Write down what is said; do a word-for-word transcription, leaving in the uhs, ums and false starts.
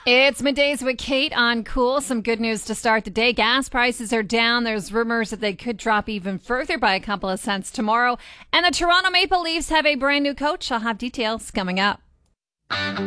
It's Middays with Kate on Cool. Some good news to start the day. Gas prices are down. There's rumors that they could drop even further by a couple of cents tomorrow. And the Toronto Maple Leafs have a brand new coach. I'll have details coming up.